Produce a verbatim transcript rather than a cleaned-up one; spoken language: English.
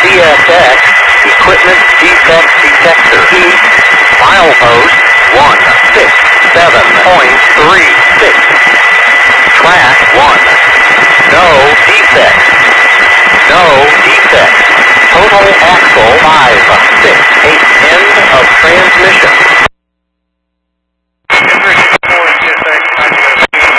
C S X, Equipment Defect Detector. Heat, milepost, one six seven point three six. Track, one. No defects. No defects. Total axle, five six